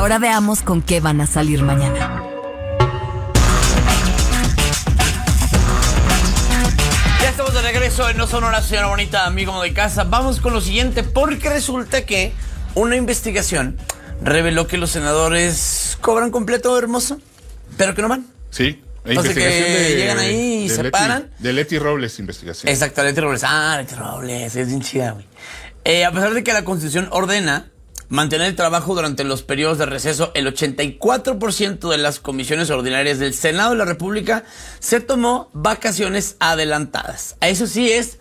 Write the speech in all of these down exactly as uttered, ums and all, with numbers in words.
Ahora veamos con qué van a salir mañana. Ya estamos de regreso en No Sonora, señora bonita, amigo de casa. Vamos con lo siguiente, porque resulta que una investigación reveló que los senadores cobran completo hermoso, pero que no van. Sí. O sea, que de, llegan ahí y se Leti, paran. De Leti Robles, investigación. Exacto, Leti Robles. Ah, Leti Robles, es bien chida, güey. Eh, a pesar de que la Constitución ordena mantener el trabajo durante los periodos de receso, el ochenta y cuatro por ciento de las comisiones ordinarias del Senado de la República se tomó vacaciones adelantadas. Eso sí es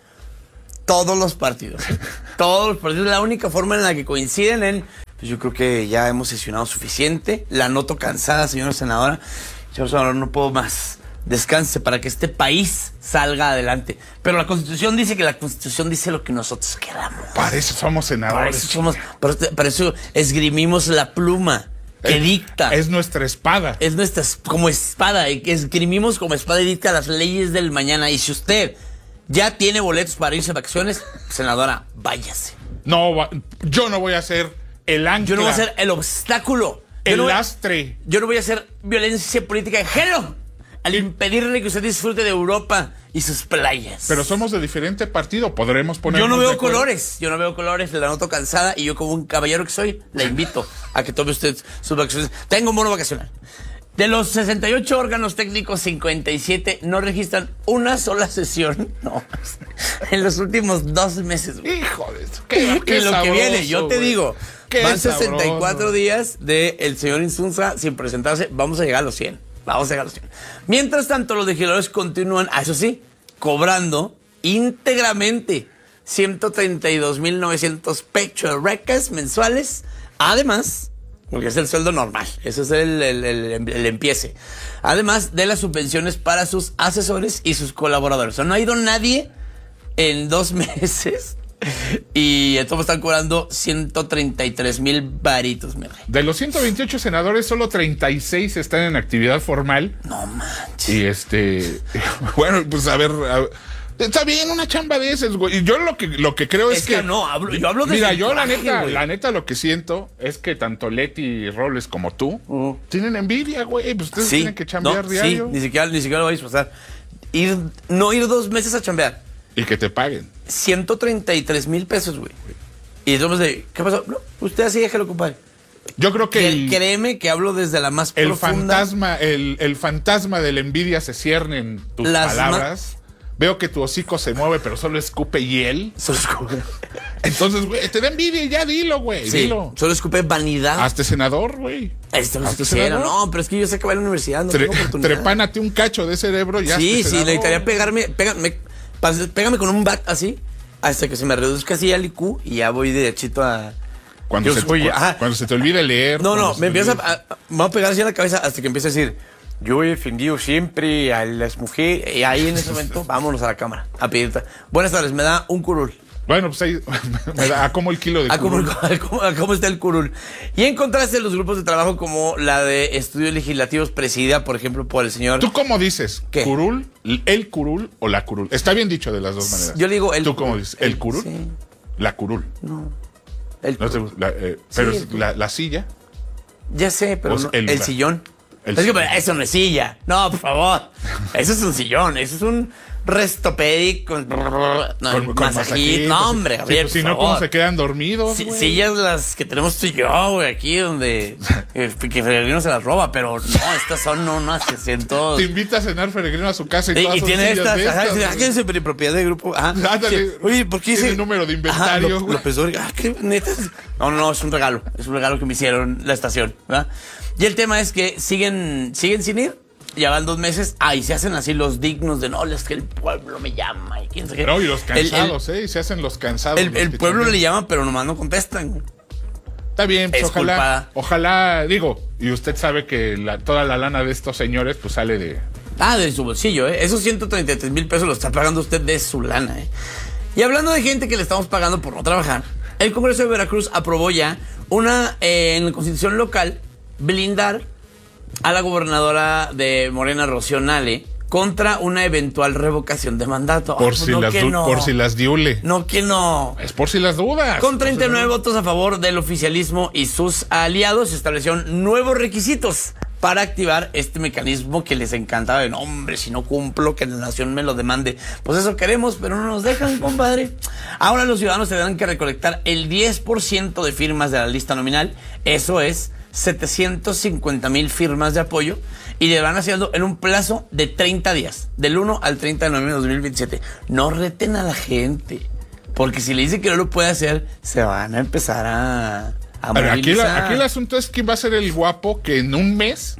todos los partidos. Todos los partidos. La única forma en la que coinciden en... Pues yo creo que ya hemos sesionado suficiente. La noto cansada, señora senadora. Señor senador, no puedo más. Descanse para que este país salga adelante. Pero la Constitución dice que la Constitución dice lo que nosotros queramos. Para eso somos senadores. Para eso somos, para, para eso esgrimimos la pluma que es, dicta. Es nuestra espada. Es nuestra, como espada, esgrimimos como espada y dicta las leyes del mañana. Y si usted ya tiene boletos para irse a vacaciones, senadora, váyase. No, yo no voy a ser el ancla. Yo no voy a ser el obstáculo. El yo no lastre. Voy, yo no voy a hacer violencia política de género al impedirle que usted disfrute de Europa y sus playas. Pero somos de diferente partido, podremos poner. Yo no veo colores, yo no veo colores, la noto cansada y yo como un caballero que soy, la invito a que tome usted sus vacaciones. Tengo un bono vacacional. De los sesenta y ocho órganos técnicos, cincuenta y siete no registran una sola sesión, no, en los últimos dos meses. Hijo de eso, qué, qué lo sabroso, que viene, yo te güey. digo, Qué van sabroso. sesenta y cuatro días de el señor Insunza sin presentarse, vamos a llegar a los cien, vamos a llegar a los cien. Mientras tanto, los legisladores continúan, ah, eso sí, cobrando íntegramente ciento treinta y dos mil novecientos pechorrecas mensuales, además... porque es el sueldo normal, ese es el, el, el, el empiece. Además de las subvenciones para sus asesores y sus colaboradores. O sea, no ha ido nadie en dos meses y entonces están cobrando ciento treinta y tres mil varitos. Mira. De los ciento veintiocho senadores, solo treinta y seis están en actividad formal. No manches. Y este, bueno, pues a ver... A, está bien una chamba de esas, güey. Y yo lo que, lo que creo es, es que, que... no, hablo, yo hablo de... Mira, yo la neta, güey. la neta lo que siento es que tanto Leti Robles como tú uh. tienen envidia, güey. Pues ustedes sí, tienen que chambear no, diario. Sí, ni siquiera, ni siquiera lo voy a disfrazar. Ir, no ir dos meses a chambear. Y que te paguen. ciento treinta y tres mil pesos, güey. Y entonces, de, ¿qué pasó? No, usted así déjelo, compadre. Yo creo que... El, créeme que hablo desde la más el profunda. Fantasma, el, el fantasma de la envidia se cierne en tus Las palabras. Veo que tu hocico se mueve, pero solo escupe hiel. Solo escupe. Entonces, güey, te da envidia y ya dilo, güey. Sí, dilo. Solo escupe vanidad. Hazte senador, güey. Esto no quisiera, no, pero es que yo sé que va a la universidad, no Tre tengo oportunidad. Trepánate un cacho de cerebro y Sí, hazte sí, senador. necesitaría pegarme, pégame, pégame con un bat así, hasta que se me reduzca así al I Q y ya voy derechito a... Cuando, yo se, soy, te, ajá. cuando se te olvide leer. No, no, se me te empieza olvide... a, a, me va a pegar así en la cabeza hasta que empiece a decir, yo he defendido siempre a las mujeres, y ahí en ese momento, vámonos a la cámara, a pedir. Buenas tardes, me da un curul. Bueno, pues ahí me da a como el kilo de a curul. Cómo, a, cómo, a cómo está el curul. Y en contraste, los grupos de trabajo como la de estudios legislativos presidida, por ejemplo, por el señor... ¿Tú cómo dices? ¿Qué? ¿Curul? ¿El curul o la curul? Está bien dicho de las dos maneras. Yo le digo el ¿Tú cómo curul. dices? ¿El curul? Sí. La curul. No. El No te gusta, la, eh, pero Sí, es la, la silla. Ya sé, pero O sea, no, el el, lugar. sillón. El es que sillón. eso no es silla. No, por favor. Eso es un sillón. Eso es un restopedic con, no, Con, con masajito. masajitos. No, hombre, Sí, Gabriel, pues, si por no, ¿cómo favor. se quedan dormidos, Si- güey? sillas las que tenemos tú y yo, güey, aquí donde eh, que Peregrino se las roba, pero no, estas son unas que siento. Te invita a cenar Peregrino a su casa y, Y, todas y son tiene sillas estas, de ajá, estas, dice, ah, güey. que es en propiedad del grupo. Ajá. Ándale. Sí. Oye, ¿por qué Tiene dice? número de inventario, Ajá, Lo- güey. López Dóriga. Ah, qué neta. No, no, no, es un regalo. Es un regalo que me hicieron la estación, ¿verdad? Y el tema es que siguen, siguen sin ir. Ya van dos meses. Ah, y se hacen así los dignos de no, es que el pueblo me llama y quién sabe qué. No, y los El- cansados, ¿eh? Y se hacen los cansados. El, los el que pueblo también- le llama, pero nomás no contestan. Está bien, pues Es ojalá, culpada. ojalá, digo, y usted sabe que la, toda la lana de estos señores pues sale de... Ah, de su bolsillo, ¿eh? Esos ciento treinta y tres mil pesos los está pagando usted de su lana, ¿eh? Y hablando de gente que le estamos pagando por no trabajar, el Congreso de Veracruz aprobó ya una, eh, en la Constitución local, blindar a la gobernadora de Morena, Rocío Nale, contra una eventual revocación de mandato. Por, Ah, si, no las que du- no. por si las diule. No que no. Es por si las dudas. Con treinta y nueve Entonces, votos a favor del oficialismo y sus aliados, se establecieron nuevos requisitos para activar este mecanismo que les encantaba. De, no, hombre, si no cumplo, que la nación me lo demande. Pues eso queremos, pero no nos dejan, compadre. Ahora los ciudadanos tendrán que recolectar el diez por ciento de firmas de la lista nominal. Eso es setecientos cincuenta mil firmas de apoyo. Y le van haciendo en un plazo de treinta días, del uno al treinta de noviembre de dos mil veintisiete. No reten a la gente, porque si le dicen que no lo puede hacer, se van a empezar a, a Pero aquí, movilizar. la- aquí el asunto es quién va a ser el guapo que en un mes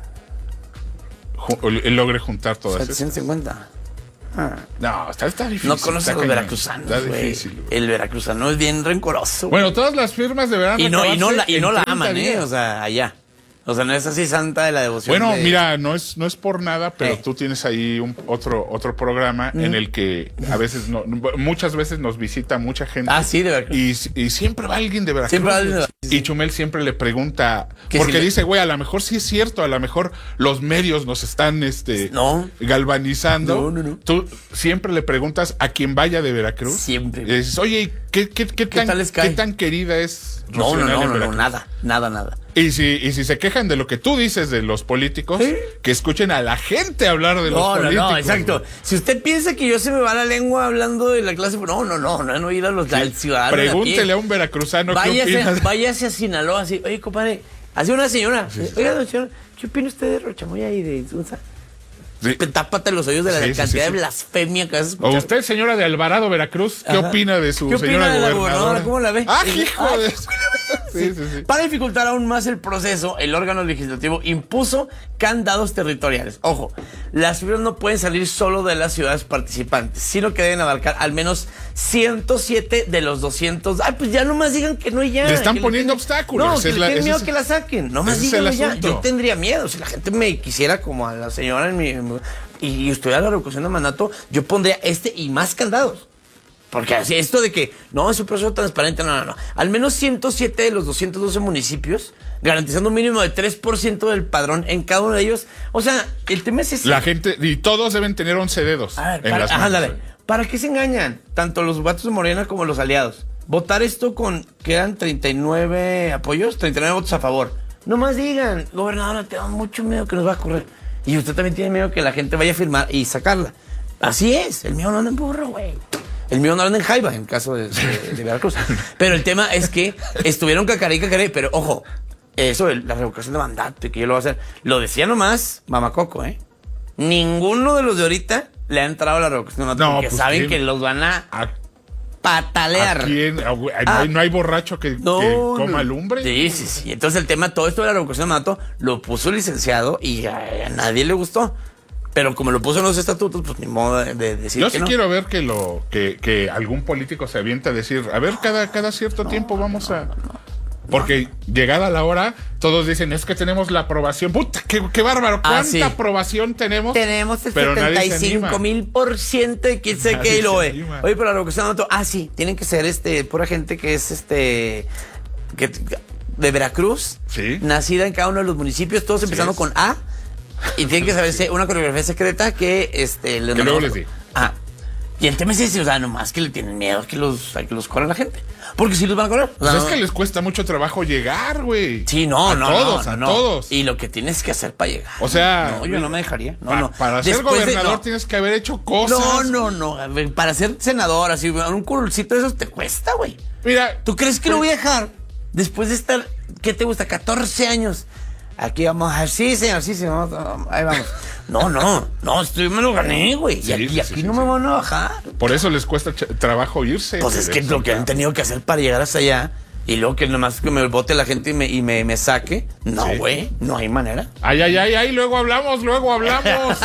ju- logre juntar todas esas. setecientos cincuenta. Ah. No, está, está difícil. No conoces está a los cañón. veracruzanos, Está güey. difícil, güey. El veracruzano es bien rencoroso. Bueno, todas las firmas deberán y no, y no la, y no la recabarse en aman, treinta ¿eh? días. O sea, allá. O sea, no es así santa de la devoción. Bueno, de- mira, no es no es por nada, pero Eh. tú tienes ahí un, otro otro programa en el que a veces no, muchas veces nos visita mucha gente. Ah, sí, de Veracruz. Y, y siempre va alguien de Veracruz. Siempre va alguien de güey. Veracruz. Y Chumel siempre le pregunta, Que porque si le- dice, güey, a lo mejor sí es cierto, a lo mejor los medios nos están este No. galvanizando. No, no, no. Tú siempre le preguntas a quien vaya de Veracruz. Siempre. Y dices, oye, ¿qué, qué, qué, tan, tal les cae? ¿qué tan querida es No, Rocío no, Nale no, en no, no, Veracruz? nada, nada, nada. Y si, y si se quejan de lo que tú dices de los políticos, ¿Sí? que escuchen a la gente hablar de los No, no, políticos. no, exacto. Si usted piensa que yo se me va la lengua hablando de la clase, no, no, no, no han oído a los al ciudadano. de a pie. Pregúntele a un veracruzano qué Váyase, opina. váyase a Sinaloa así, oye, compadre, hace una señora, oiga, don señor, ¿qué opina usted de Rochamoya y de Insunza? Sí. Tápate los oídos de la Sí, sí, cantidad sí, sí. de blasfemia que vas a O escuchar. usted, señora de Alvarado, Veracruz, ¿qué Ajá. opina de su ¿Qué opina señora de la gobernadora? gobernadora? ¿Cómo la ve? ¡Ah, Y- hijo Ay, de...! ¿qué Sí, sí, sí. Para dificultar aún más el proceso, el órgano legislativo impuso candados territoriales. Ojo, las firmas no pueden salir solo de las ciudades participantes, sino que deben abarcar al menos ciento siete de los doscientos. Ay, pues ya nomás digan que no y ya. Le están que poniendo tienen- obstáculos, No, esa que es le la- tienen ese miedo es- que la saquen. Nomás ese es el díganlo ya. asunto. Yo tendría miedo. Si la gente me quisiera como a la señora en mi, en mi- y, y estuviera la revocación de mandato, yo pondría este y más candados. Porque así, esto de que no es un proceso transparente, no, no, no. Al menos ciento siete de los doscientos doce municipios, garantizando un mínimo de tres por ciento del padrón en cada uno de ellos. O sea, el tema es ese. La gente, y todos deben tener once dedos A ver, en para, las ajá, manos. dale. ¿Para qué se engañan? Tanto los vatos de Morena como los aliados. Votar esto con, quedan treinta y nueve apoyos, treinta y nueve votos a favor. No más digan, gobernadora, te da mucho miedo que nos va a correr. Y usted también tiene miedo que la gente vaya a firmar y sacarla. Así es, el mío no anda en burro, güey. El mío no anda en jaiba, en caso de, de, de Veracruz. Pero el tema es que estuvieron cacaré y cacaré, pero ojo, eso de la revocación de mandato y que yo lo voy a hacer, lo decía nomás Mamacoco, ¿eh? Ninguno de los de ahorita le ha entrado a la revocación de mandato No, porque pues, saben ¿quién? que los van a ¿A, patalear. a quién? Ah, güey, no, Ah. hay, no hay borracho que, No, que no. coma lumbre. Sí, sí, sí. Entonces el tema, todo esto de la revocación de mandato, lo puso el licenciado y a, a nadie le gustó. Pero como lo puso en los estatutos, pues ni modo de, de decir Yo que sí no. quiero ver que lo que, que algún político se avienta a decir, a ver, cada, cada cierto tiempo vamos a... Porque llegada la hora, todos dicen, es que tenemos la aprobación. ¡Puta, qué, qué bárbaro! Ah, ¿Cuánta sí. aprobación tenemos? Tenemos el Pero nadie se setenta y cinco anima. mil por ciento de quién sé Nadie qué y lo se ve. anima. Oye, pero la revocación de mandato, ah, sí, tienen que ser este, pura gente que es este, que, de Veracruz, Sí. nacida en cada uno de los municipios, todos empezando es. con A, y tienen que saberse una coreografía secreta que este, le Que luego les digo. Ah. Y el tema es ese, o sea, nomás que le tienen miedo a que los, a que los corra la gente. Porque sí los van a correr. O Pues sea, es no- que les cuesta mucho trabajo llegar, güey. Sí, no, a no, todos, no, a no. todos. Y lo que tienes que hacer para llegar. O sea, no, yo no me dejaría. No, Pa- no. Para ser Después de- gobernador no. tienes que haber hecho cosas. No, no, no. A ver, para ser senador, así, un curulcito de esos te cuesta, güey. Mira, ¿Tú crees que lo voy a dejar después de estar, qué te gusta, catorce años? Aquí vamos a ver, sí, señor, sí, señor. Ahí vamos. No, no, no, estoy, me lo gané, güey. Sí, y aquí, sí, aquí sí, no sí, me sí. van a bajar. por eso les cuesta ch- trabajo irse. Pues güey, es de que lo que han Sonora. tenido que hacer para llegar hasta allá y luego que nomás que me vote la gente y me, y me, me saque. No, Sí. güey, no hay manera. Ay, ay, ay, ay, luego hablamos, luego hablamos.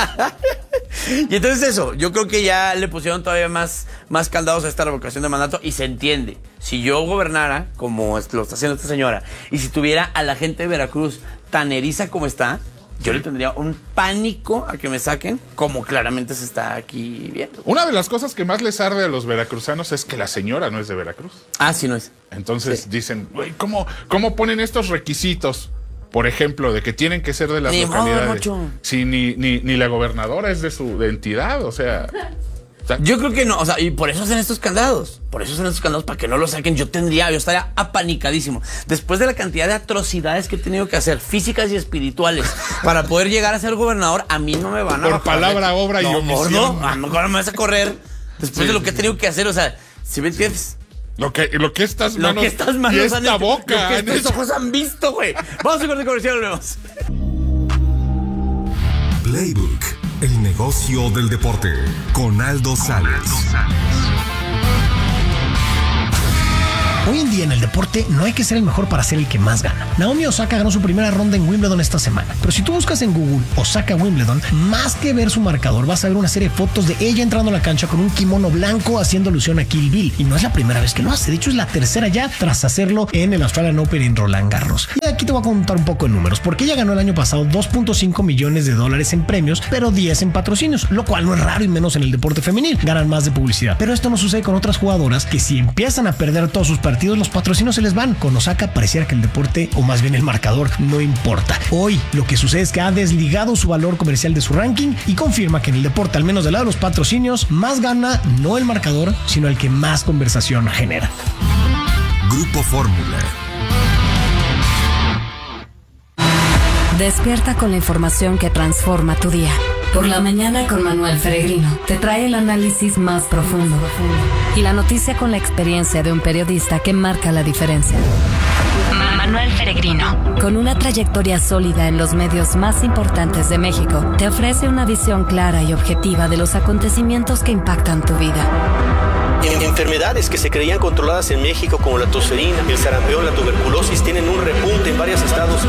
Y entonces eso, yo creo que ya le pusieron todavía más, más caldados a esta revocación de mandato y se entiende. Si yo gobernara, como es- lo está haciendo esta señora, y si tuviera a la gente de Veracruz tan eriza como está, yo le tendría un pánico a que me saquen, como claramente se está aquí viendo. Una de las cosas que más les arde a los veracruzanos es que la señora no es de Veracruz. Ah, sí, no es. Entonces Sí. dicen, güey, ¿cómo, ¿cómo ponen estos requisitos? por ejemplo, de que tienen que ser de las Ni localidades. modo, mucho. Sí, ni, ni, ni la gobernadora es de su de entidad, o sea... Yo creo que no, o sea, y por eso hacen estos candados. Por eso hacen estos candados, para que no lo saquen. Yo tendría, yo estaría apanicadísimo. Después de la cantidad de atrocidades que he tenido que hacer, físicas y espirituales, para poder llegar a ser gobernador, a mí no me van a Por bajar. palabra, obra no, y omisión. No, a lo mejor me vas a correr después Sí, de lo que he sí, tenido sí. que hacer. O sea, si me entiendes. Lo que, lo que estas manos, Lo que estas manos y han esta hecho, boca lo que han estos hecho. ojos han visto, güey. Vamos a corte comercial, volvemos. Playbook, el negocio del deporte, con Aldo Sales. Hoy en día en el deporte no hay que ser el mejor para ser el que más gana. Naomi Osaka ganó su primera ronda en Wimbledon esta semana. Pero si tú buscas en Google Osaka Wimbledon, más que ver su marcador, vas a ver una serie de fotos de ella entrando a la cancha con un kimono blanco haciendo alusión a Kill Bill. Y no es la primera vez que lo hace. De hecho, es la tercera ya tras hacerlo en el Australian Open en Roland Garros. Y aquí te voy a contar un poco de números, porque ella ganó el año pasado dos punto cinco millones de dólares en premios, pero diez en patrocinios, lo cual no es raro y menos en el deporte femenil. Ganan más de publicidad. Pero esto no sucede con otras jugadoras que si empiezan a perder todos sus partidos, los patrocinios se les van. Con Osaka pareciera que el deporte, o más bien el marcador, no importa. Hoy lo que sucede es que ha desligado su valor comercial de su ranking y confirma que en el deporte, al menos del lado de los patrocinios, más gana no el marcador, sino el que más conversación genera. Grupo Fórmula. Despierta con la información que transforma tu día. Por la mañana con Manuel Peregrino te trae el análisis más profundo y la noticia con la experiencia de un periodista que marca la diferencia. Manuel Peregrino, con una trayectoria sólida en los medios más importantes de México, te ofrece una visión clara y objetiva de los acontecimientos que impactan tu vida. Enfermedades que se creían controladas en México como la tosferina, el sarampión, la tuberculosis tienen un repunte en varios estados.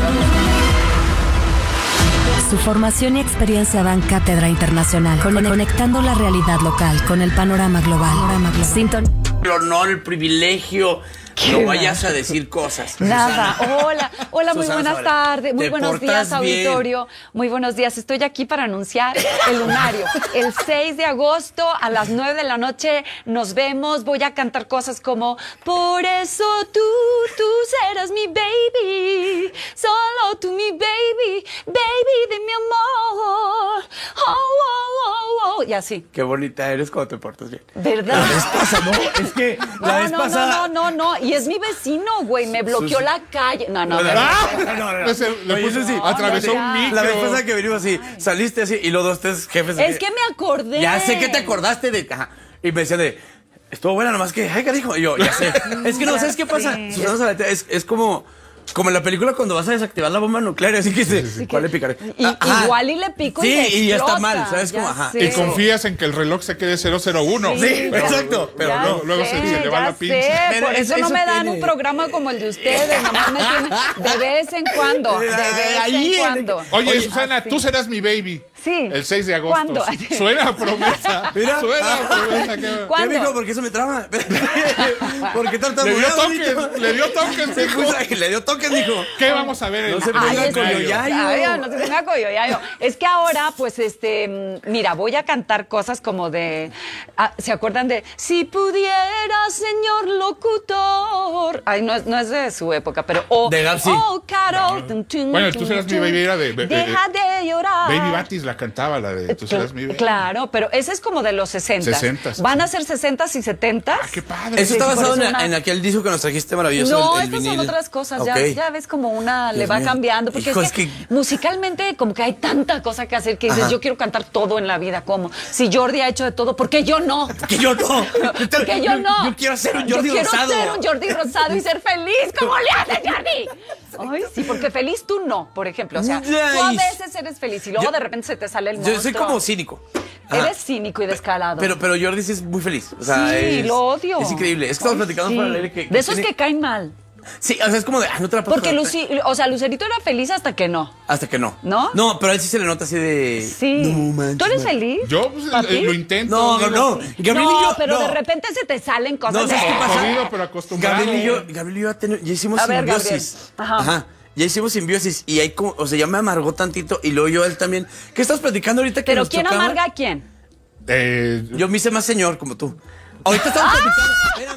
Su formación y experiencia dan cátedra internacional, conectando la realidad local con el panorama global. Sinton- El honor, el privilegio. No vayas a decir cosas. Nada. Susana. Hola, hola, muy Susana buenas Zavala. tardes, muy Te buenos portas días, bien. auditorio. Muy buenos días. Estoy aquí para anunciar el lunario. El seis de agosto a las nueve de la noche nos vemos. Voy a cantar cosas como Por eso tú, tú serás mi baby. Solo tú mi baby, baby de mi amor. Oh, oh, oh, oh. Y así. Qué bonita eres cuando te portas bien. ¿Verdad? La vez pasada, no, es que la No, vez no, pasada. no, no, no, y es mi vecino, güey, me bloqueó Susi. la calle. No, no, no. ¡Ah! No, no, no. Ese- le Oye, puso- Susi, atravesó no, un ya. micro. La vez pasada que venimos así, saliste así y los dos tres jefes. Es así, que me acordé. Ya sé que te acordaste de. Ajá, y me decían de. Estuvo buena, nomás que. Ay, ¿qué dijo? Y yo, ya sé. Es que no, ¿sabes qué pasa? Sí. Susana Zabaleta, es, es como. Como en la película cuando vas a desactivar la bomba nuclear, así que dice, ¿cuál le picaré? Y- Ajá. igual y le pico y Sí, le y ya está explota, mal, ¿sabes ya cómo? Ajá. sé. Y confías en que el reloj se quede cero cero uno. Sí, Pero- exacto, pero Ya luego, luego se, sé, se le va ya la pinza. sé, Pero por eso, eso- no eso me dan tiene- un programa como el de ustedes, nomás me tienen de vez en cuando, de vez Ahí, en cuando. Oye, Susana, así. tú serás mi baby. Sí. El seis de agosto. ¿Cuándo? Suena a promesa. Mira. Suena a promesa. que- ¿Qué, ¿Cuándo? mijo? ¿Por qué eso me trama? ¿Por qué Le dio tartamudeas, toques, bonito? le dio toques, Se mijo. puso- Le dio toques, mijo. ¿Qué vamos a ver? No el- se el ponga Ay, con es- coyoyayo. Ay, no se ponga coyoyayo. Es que ahora, pues, este, mm, mira, voy a cantar cosas como de, ah, ¿se acuerdan de Si pudiera, señor locutor? Ay, no es, no es de su época, pero oh, De Gap, sí. oh, Carol. Tun, tun, Bueno, Tú tun, serás mi tun. baby era de- de- de- Deja de llorar. Baby Batis la cantaba, la de Tú serás mi baby. Claro, pero ese es como de los sesenta. sesentas. Van a ser sesentas y setentas. Ah, qué padre. Eso Sí, está por basado eso en, una- en aquel disco que nos trajiste maravilloso. No, el- el estas son vinil. otras cosas. Ok. Ya, ya ves como una le Dios va mío. cambiando. Porque Hijo, es que, es que- musicalmente como que hay tanta cosa que hacer que dices, Ajá. yo quiero cantar todo en la vida. ¿Cómo? Si Jordi ha hecho de todo, ¿por qué yo no? Que yo no. Porque yo no. Yo quiero ser un Jordi Yo quiero Rosado. ser un Jordi Rosado y ser feliz. ¿Cómo le haces, Jordi? Ay, sí, porque feliz tú no, por ejemplo. O sea, tú a Ay. veces eres feliz y luego Yo- de repente se te sale el Yo monstruo. soy como cínico. Ajá. Eres cínico y descarado. Pero, pero Jordi sí es muy feliz. O sea, sí, es, lo odio. Es increíble. Es que estamos Ay, platicando sí. para el aire que. De esos tiene- que caen mal. Sí, o sea, es como de. Ah, no te la puedo Porque contar. Luci, o sea, Lucerito era feliz hasta que no. Hasta que no. ¿No? No, pero a él sí se le nota así de. Sí. No manches, ¿Tú eres no. feliz? Yo pues, ¿Papi? eh, lo intento. No, digo, no. Gabriel no, y yo. pero no. de repente se te salen cosas. No, de- ¿sabes qué pasa? Jodido, pero acostumbrado. Gabriel y yo, Gabriel y yo ya, ten- ya hicimos A ver, simbiosis. Gabriel. Ajá. Ya hicimos simbiosis y ahí como, o sea, ya me amargó tantito y luego yo a él también. ¿Qué estás platicando ahorita que Pero nos ¿quién chocaba? amarga a quién? Eh, Yo me hice más señor como tú. Ahorita estamos platicando. Espérame.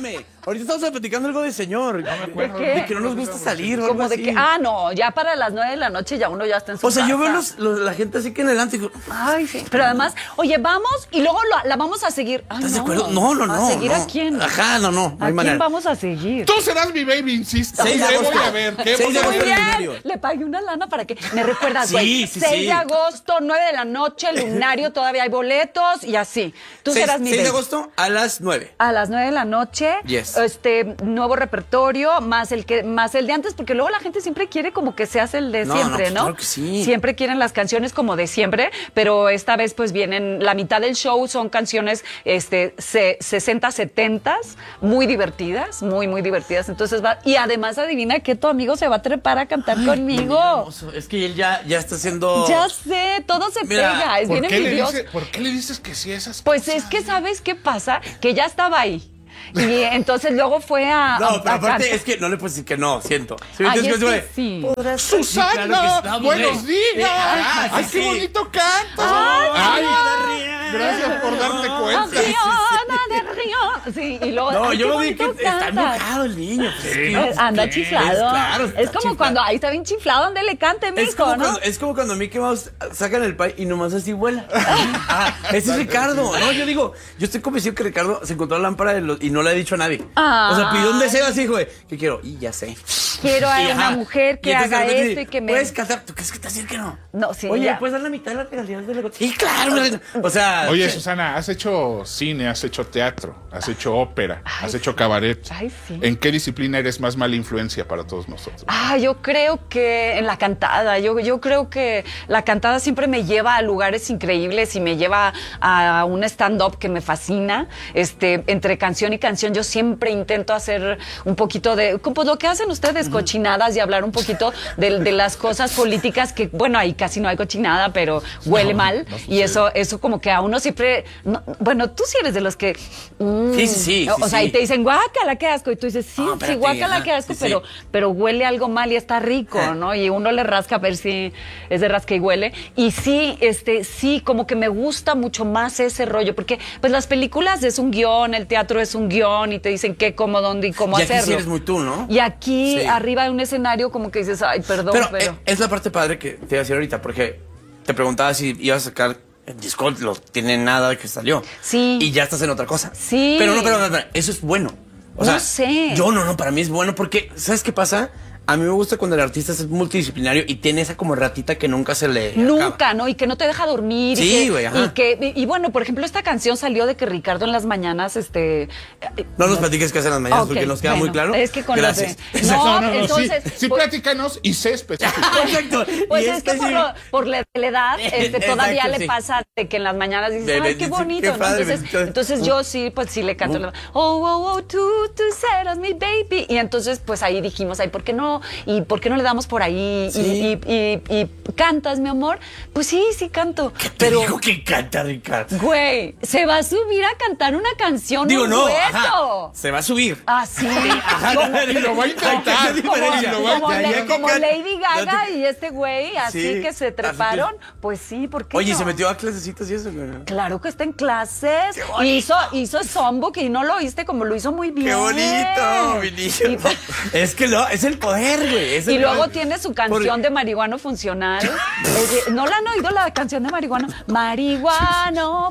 Ahorita estamos platicando algo de señor. No me acuerdo. ¿De qué? De que no nos gusta salir o algo Como de así. que, ah, no, ya para las nueve de la noche ya uno ya está en su O sea, yo veo casa. los, los- la gente así que en adelante digo, Ay, sí. Pero además, oye, vamos y luego la, la vamos a seguir. Ay, ¿estás de no. acuerdo? No, no, no. ¿A seguir no. a quién? Ajá, no, no. No ¿A hay quién manera. vamos a seguir? Tú serás mi baby, insisto. seis de ¿Qué agosto. voy a ver? ¿Qué seis voy de a agosto ver? en el Bien, lunario. le pagué una lana para que me recuerdas, Sí, güey. sí, seis sí. de agosto, nueve de la noche, lunario, todavía hay boletos y así. Tú seis, serás mi seis de baby. agosto a las nueve. A las nueve de la noche, Yes. este nuevo repertorio, más el que, más el de antes, porque luego la gente siempre quiere como que seas el de No, siempre, no, ¿no? claro que sí. Siempre quieren las canciones como de siempre, pero esta vez pues vienen, la mitad del show son canciones este se- sesenta, setenta, muy divertidas, muy, muy divertidas. Entonces va, y además adivina que tu amigo se va a trepar a cantar conmigo. Hermoso. Es que él ya, ya está haciendo. Ya sé, todo se Mira, pega, es ¿Por bien qué, le envidioso. dice- ¿Por qué le dices que sí a esas Pues cosas? es que, ¿sabes qué pasa? Que ya estaba ahí. Y entonces luego fue a. No, a- pero a aparte cantar. es que no le puedes decir que no, siento. ¿Sí me Ay, entiendes? es Como que de, sí. "Podrás- ¡Susana! Sí, claro que sí. ¡Buenos Sí. días! Ah, sí, ¡Ay, qué sí. bonito cantas! Ay, ¡Ay! Adriana. Gracias por darte cuenta. Adriana de Río. Sí, y luego. No, ay, yo qué lo vi que bonito está canta. enojado el niño. Pues, es que- Sí. Eh, Anda ¿qué? chiflado. Es, claro, Es está como chiflado. cuando ahí está bien chiflado donde le cante, mijo, Es como, ¿no? cuando, es como cuando Mickey Mouse sacan el pie y nomás así vuela. Ah, ese es Ricardo. No, yo digo, yo estoy convencido que Ricardo se encontró la lámpara de los- y no le ha dicho a nadie. Ah. O sea, pidió un deseo así, güey. ¿Qué quiero? Y ya sé. Quiero a Y, una ajá. mujer que Y entonces, haga de repente, esto y que me. ¿puedes cantar? ¿Tú crees que te decir que no? No, sí, Oye, ya. ¿puedes dar la mitad de la regalía de la Sí, claro. mi reina. O sea. Oye, Susana, has hecho cine, has hecho teatro, has hecho ópera, Ay, has hecho cabaret. Ay, sí. ¿En qué disciplina eres más mala influencia para todos nosotros? Ah, yo creo que en la cantada, yo, yo creo que la cantada siempre me lleva a lugares increíbles y me lleva a un stand-up que me fascina. Este, entre canción y canción yo siempre intento hacer un poquito de, pues lo que hacen ustedes, cochinadas y hablar un poquito de, de las cosas políticas que, bueno, ahí casi no hay cochinada, pero huele mal. y eso, eso como que a uno siempre, no, bueno, tú sí eres de los que... mm, Sí, sí, sí, O sí, sea, sí. y te dicen, guácala, qué asco. Y tú dices, sí, No, sí, espérate, guácala, ajá, qué asco, sí, pero, sí. pero huele algo mal y está rico, Eh. ¿no? Y uno le rasca a ver si es de rasca y huele. Y sí, este, sí, como que me gusta mucho más ese rollo, porque pues las películas es un guión, el teatro es un guión y te dicen qué, cómo, dónde y cómo Y aquí hacerlo. sí eres muy tú, ¿no? Y aquí, Sí. arriba de un escenario, como que dices, ay, perdón, Pero, pero... eh, es la parte padre que te iba a decir ahorita, porque te preguntaba si ibas a sacar el disco, lo tiene nada que salió. Sí. Y ya estás en otra cosa. Sí. Pero no, pero, pero, pero, eso es bueno. O No sea, sé. Yo no, no, para mí es bueno porque, ¿sabes qué pasa? A mí me gusta cuando el artista es multidisciplinario y tiene esa como ratita que nunca se le Nunca, acaba. ¿no? Y que no te deja dormir. Sí, y que, güey, ajá. y que y, y bueno, por ejemplo, esta canción salió de que Ricardo en las mañanas, este... eh, No nos platiques qué hacen las mañanas Ok, porque nos queda bueno, muy claro. Es que con los de- Gracias. No, no, entonces... sí, sí, pues- platícanos y sé específico. Exacto. Pues Y es que por, sí. lo- por la, la edad, este, Exacto, todavía le sí. pasa de que en las mañanas dices, De- ay, de- qué sí, bonito, qué ¿no? padre, Entonces, bendito. entonces yo sí, pues sí le canto. Uh. la- Oh, oh, oh, tú, tú serás mi baby. Y entonces, pues ahí dijimos, ay, ¿por qué no? ¿Y por qué no le damos por ahí? Sí. Y, y, y, y cantas, mi amor. Pues sí, sí canto. ¿Qué te Pero, dijo que canta, Ricardo? güey, se va a subir a cantar una canción, Digo, un no, dueto. ajá, se va a subir. Ah, sí. Ajá, y lo va a intentar. Hay que Como, diferencia. lo va a como Ya, le- ya que como can- Lady Gaga ya te- y este güey, así Sí, que se así treparon, que- pues sí, ¿por qué Oye, no? ¿se metió a clasecitas y eso? güey? Claro que está en clases. Hizo, hizo Songbook y no lo oíste como lo hizo muy bien. ¡Qué bonito, mi niño! Y, Es que no, es el poder, güey. es el y luego poder. tiene su canción Por- de marihuano funcional. Eh, ¿No la han oído la canción de marihuano? Marihuano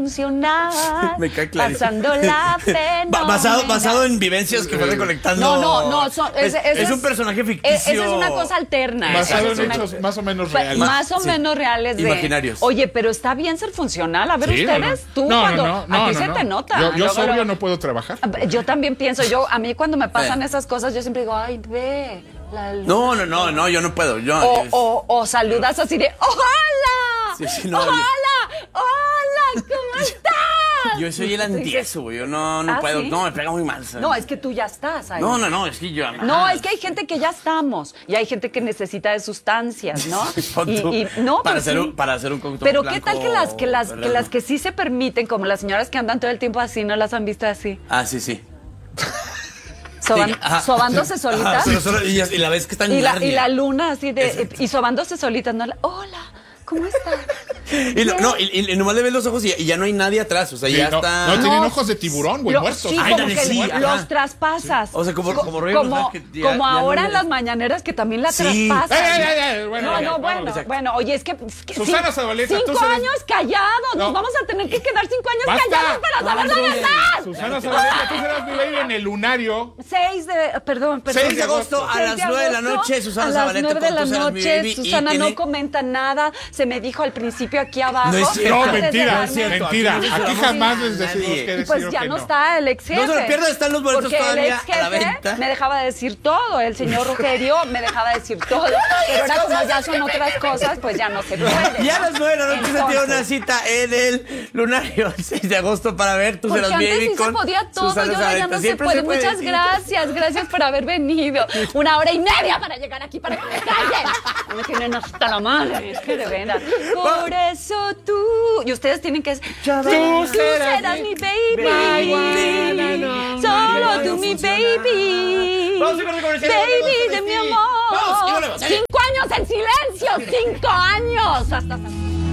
funcional. Me cae clarísimo. Pasando la fenomenal. Ba- basado, basado en vivencias que fue recolectando. No, no, no. son- es, ese- ese es un personaje eh, ficticio. Esa es una cosa alterna. Basado Esa en es una- hechos más o menos Pa- reales. Más o Sí. menos reales. De, Imaginarios. Oye, pero está bien ser funcional. A ver, Sí, no, ustedes, no. tú No, cuando. no, no, a ti no, se no. te nota. Yo, yo Luego, sobrio luego- no puedo trabajar. Yo también pienso, yo, a mí cuando me pasan Eh. esas cosas, yo siempre digo, ay, ve. La luz". No, no, no, no, yo no puedo. Yo, O, es- o, o saludas así de, ¡hola! Sí, sí, no, ¡Hola! ¡Hola! ¿Cómo estás? yo soy el antieso, güey. Yo no, no ¿Ah, puedo. sí? No, me pega muy mal. ¿sabes? No, es que tú ya estás ahí. No, no, no, es que yo. No, es que hay gente que ya estamos y hay gente que necesita de sustancias, ¿no? Pon tú, Y, y- no, para, pues hacer sí. un, para hacer un cóctel Pero blanco, qué tal que las que las que ¿verdad? las que sí se permiten, como las señoras que andan todo el tiempo así, no las han visto así, Ah, sí, sí. Soban- Sí, ajá. sobándose Ajá, solitas. solo- solo- y, y la vez que están Y en la, Narnia. y la luna así de Exacto. y sobándose solitas, ¿no? Hola, ¿cómo estás? Y, lo, no, y, y nomás le ves los ojos y, y ya no hay nadie atrás. O sea, Sí, ya no, está. no, tienen No, ojos de tiburón, güey, Lo- muertos. Sí, Ay, como dale, que sí, los ajá. traspasas. O sea, como- Co- como rollo, como, ¿verdad? Que ya- como ya no ahora lo- en las mañaneras que también la Sí. traspasas. Ay, ay, ay, ay, bueno, no, ya, no, vamos, bueno, exacto. bueno, oye, es que, es que Susana cin- Zabaleta, tú cinco serás- años callados, No. nos vamos a tener que quedar cinco años ¡Basta! callados para saber la verdad. Susana Zabaleta, tú serás mi lady en el lunario. seis de, perdón, perdón. seis de agosto, a seis las de nueve de la agosto, noche, Susana a las Zabaleta nueve de con la Tú serás mi noche, baby, y Susana tiene- no comenta nada, se me dijo al principio aquí abajo. No es cierto. No, antes de mentira, darme- cierto, mentira. aquí no Aquí se jamás lo les vamos a decimos nadie. que Y pues decir ya que no no. está el ex jefe. No se lo pierdan, están los boletos Porque el todavía ex a la jefe venta. me dejaba decir todo, el señor Rogelio me dejaba decir todo. Pero ahora como ya son otras cosas, pues ya no se puede. Y a las nueve de la noche se tiene Entonces, una cita en el lunario el seis de agosto para ver Tú Porque serás mi antes baby sí se con podía todo, Susana y ahora ya Zabaleta. no se Siempre puede. Muchas sí. gracias, gracias por haber venido. Una hora y media para llegar aquí, para que me callen. Me tienen hasta la madre, es que de veras. Por eso tú, y ustedes tienen que... Tú serás mi baby, solo tú mi baby, Vamos a ir con el comercial. baby de mi Vamos, y amor. volvemos. Cinco años en silencio, cinco años. Hasta...